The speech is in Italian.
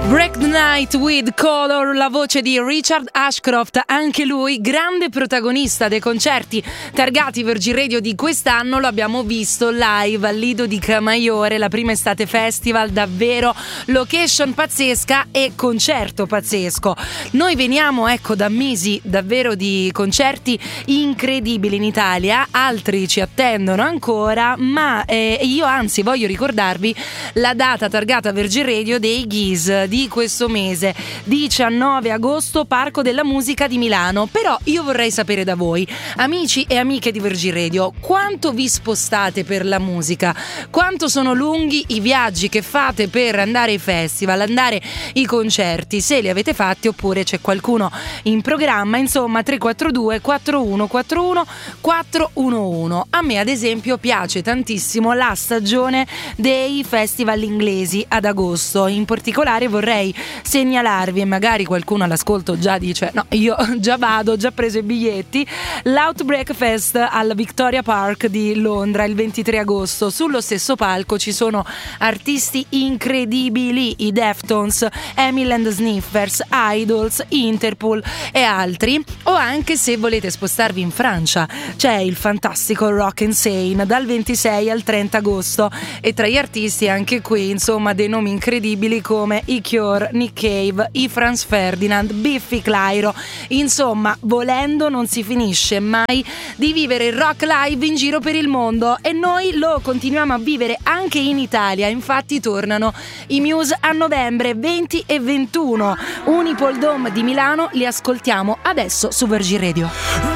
Break the Night with Color, la voce di Richard Ashcroft, anche lui grande protagonista dei concerti targati Virgin Radio di quest'anno. Lo abbiamo visto live al Lido di Camaiore, la prima estate festival, davvero location pazzesca e concerto pazzesco. Noi veniamo da mesi davvero di concerti incredibili in Italia, altri ci attendono ancora, ma io anzi voglio ricordarvi la data targata Virgin Radio dei Gees di questo mese, 19 agosto, Parco della Musica di Milano. Però io vorrei sapere da voi, amici e amiche di Virgin Radio, quanto vi spostate per la musica, quanto sono lunghi i viaggi che fate per andare ai festival, andare ai concerti, se li avete fatti oppure c'è qualcuno in programma. Insomma, 342 4141 411. A me ad esempio piace tantissimo la stagione dei festival inglesi ad agosto. In particolare vorrei segnalarvi, e magari qualcuno all'ascolto già dice no, io già vado, ho già preso i biglietti, l'Outbreak Fest al Victoria Park di Londra il 23 agosto. Sullo stesso palco ci sono artisti incredibili, i Deftones, Emil and the Sniffers, Idols, Interpol e altri. O anche, se volete spostarvi in Francia, c'è il fantastico Rock Insane dal 26 al 30 agosto, e tra gli artisti anche qui insomma dei nomi incredibili come i Cure, Nick Cave, i Franz Ferdinand, Biffy Clyro. Insomma, volendo non si finisce mai di vivere il rock live in giro per il mondo, e noi lo continuiamo a vivere anche in Italia. Infatti tornano i Muse a novembre 20 e 21, Unipol Dome di Milano. Li ascoltiamo adesso su Virgin Radio.